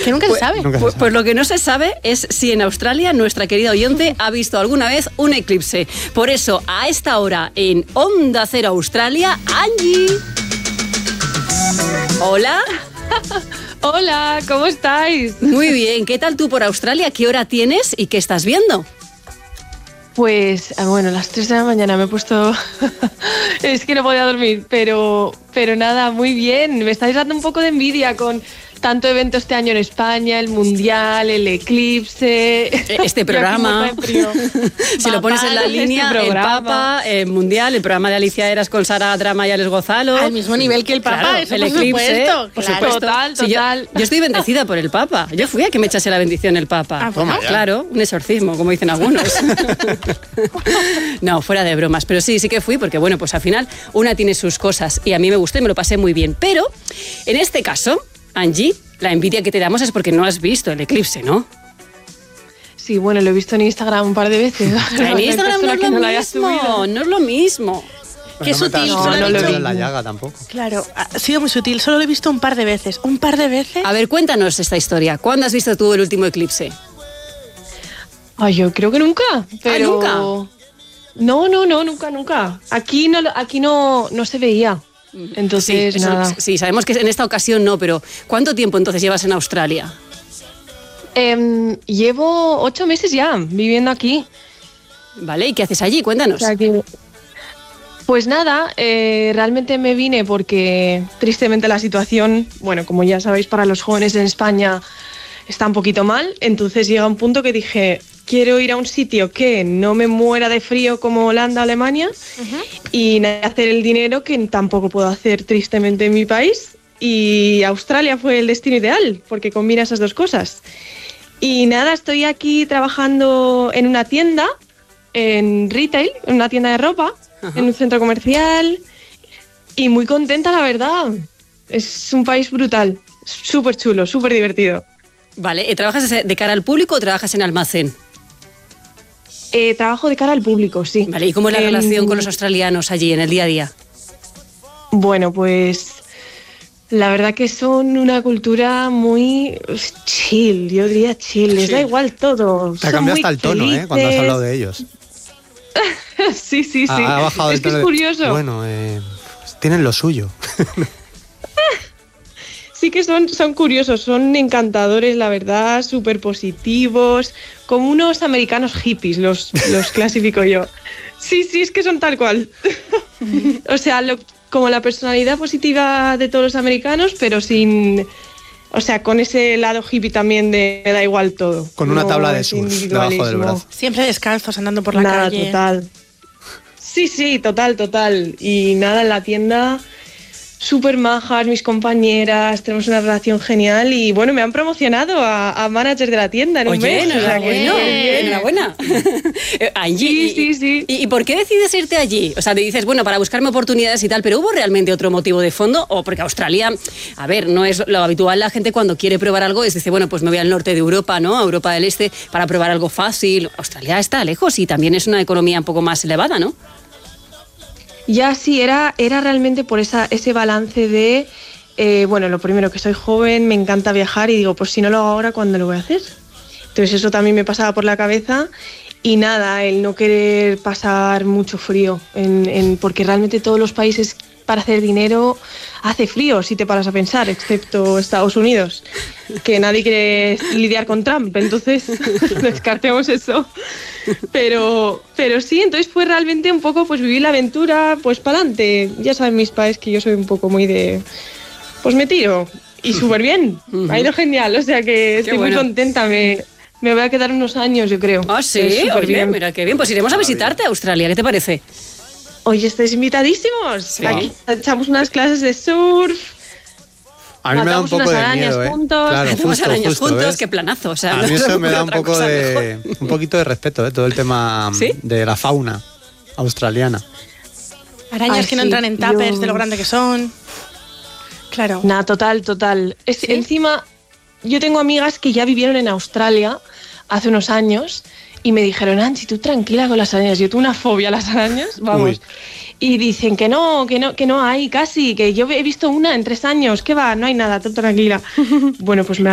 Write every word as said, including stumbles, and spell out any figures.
Que nunca pues, se sabe. Nunca pues, se sabe. pues lo que no se sabe es si en Australia nuestra querida oyente ha visto alguna vez un eclipse. Por eso, a esta hora en Onda Cero Australia, Angie. Hola. Hola, ¿cómo estáis? Muy bien, ¿qué tal tú por Australia? ¿Qué hora tienes y qué estás viendo? Pues, bueno, a las tres de la mañana me he puesto... es que no podía dormir, pero, pero nada, muy bien. Me estáis dando un poco de envidia con tanto evento este año en España, el Mundial, el eclipse... Este programa, si lo pones en la línea, este el Papa, el Mundial, el programa de Alicia Eras con Sara Drama y Alex Gonzalo. Al mismo nivel que el Papa, claro, eso el por eclipse, supuesto. por Claro. supuesto. Total, Sí, total. yo, yo estoy bendecida por el Papa. Yo fui a que me echase la bendición el Papa. Ah, bueno. Claro, un exorcismo, como dicen algunos. No, fuera de bromas. Pero sí, sí que fui porque, bueno, pues al final una tiene sus cosas y a mí me gustó y me lo pasé muy bien. Pero, en este caso, Angie, la envidia que te damos es porque no has visto el eclipse, ¿no? Sí, bueno, lo he visto en Instagram un par de veces. En Instagram no es lo no la haya subido. mismo, no es lo mismo. Pues Qué no metas- sutil, no, solo no he lo visto- en la llaga tampoco. Claro, ha sido muy sutil. Solo lo he visto un par de veces. ¿Un par de veces? A ver, cuéntanos esta historia. ¿Cuándo has visto tú el último eclipse? Ay, yo creo que nunca. Pero... nunca. No, no, no, nunca, nunca. Aquí no, lo- aquí no, no se veía. Entonces, sí, eso- nada. sí, sabemos que en esta ocasión no, pero ¿cuánto tiempo entonces llevas en Australia? Em, llevo ocho meses ya viviendo aquí. ¿Vale? ¿Y qué haces allí? Cuéntanos. O sea que- pues nada, eh, realmente me vine porque tristemente la situación, bueno, como ya sabéis, para los jóvenes en España está un poquito mal. Entonces llega un punto que dije, quiero ir a un sitio que no me muera de frío como Holanda, Alemania, y nada, hacer el dinero que tampoco puedo hacer tristemente en mi país. Y Australia fue el destino ideal porque combina esas dos cosas. Y nada, estoy aquí trabajando en una tienda, en retail, en una tienda de ropa, Ajá. en un centro comercial, y muy contenta, la verdad. Es un país brutal, súper chulo, súper divertido. Vale, ¿y ¿trabajas de cara al público o trabajas en almacén? Eh, trabajo de cara al público, sí. Vale, ¿y cómo es la En- relación con los australianos allí en el día a día? Bueno, pues la verdad que son una cultura muy chill, yo diría chill, les Sí. da igual todo. Te ha son cambiado muy hasta el tono, ¿eh? Cuando has felices. hablado de ellos. Sí, sí, sí. Ha, ha bajado es el que es tono. curioso. Bueno, eh, tienen lo suyo. Sí que son, son curiosos, son encantadores, la verdad, súper positivos, como unos americanos hippies, los, los clasifico yo. Sí, sí, es que son tal cual. O sea, lo- como la personalidad positiva de todos los americanos, pero sin... O sea, con ese lado hippie también de me da igual todo. Con una No tabla de es surf debajo del individualismo. brazo. Siempre descalzos andando por la Nada, calle. total. Sí, sí, total, total. Y nada, en la tienda, súper majas, mis compañeras, tenemos una relación genial y bueno, me han promocionado a, a manager de la tienda en un Oye, mes. o sea que enhorabuena, súper bien. enhorabuena. Eh, Angie, Sí, y- sí, sí. ¿y, y por qué decides irte allí? O sea, te dices, bueno, para buscarme oportunidades y tal, pero ¿hubo realmente otro motivo de fondo? O porque Australia, a ver, no es lo habitual, la gente cuando quiere probar algo es dice, bueno, pues me voy al norte de Europa, ¿no? A Europa del Este, para probar algo fácil. Australia está lejos y también es una economía un poco más elevada, ¿no? Ya sí, era, era realmente por esa, ese balance de, eh, bueno, lo primero que soy joven, me encanta viajar y digo, pues si no lo hago ahora, ¿cuándo lo voy a hacer? Entonces eso también me pasaba por la cabeza y nada, el no querer pasar mucho frío, en, en- porque realmente todos los países para hacer dinero hace frío, si te paras a pensar, excepto Estados Unidos, que nadie quiere lidiar con Trump, entonces descartemos eso. Pero, pero sí, entonces fue realmente un poco pues vivir la aventura, pues para adelante. Ya saben mis padres que yo soy un poco muy de, pues me tiro y súper bien, Ujú. ha ido genial, o sea que estoy bueno. muy contenta, me, me voy a quedar unos años yo creo. Ah, sí, Es súper oye, bien. mira qué bien. Pues iremos a visitarte a Australia, ¿qué te parece? Oye, estáis invitadísimos. Sí. Aquí echamos unas clases de surf. A mí me da un Matamos poco unas de arañas miedo, ¿eh? juntos. Claro, Hacemos justo, arañas justo, juntos, ¿ves? qué planazo. O sea, A no mí se eso me ocurre da un otra poco cosa de mejor. un poquito de respeto, ¿eh? Todo el tema ¿Sí? de la fauna australiana. Arañas Ay, que no sí, entran en tuppers yo- de lo grande que son. Claro. Nada, total, total. Es, ¿Sí? Encima, yo tengo amigas que ya vivieron en Australia hace unos años y me dijeron, Anchi, tú tranquila con las arañas. Yo tuve una fobia a las arañas, vamos. Uy. Y dicen que no, que no, que no hay casi, que yo he visto una en tres años, que va, no hay nada, tú tranquila. Bueno, pues me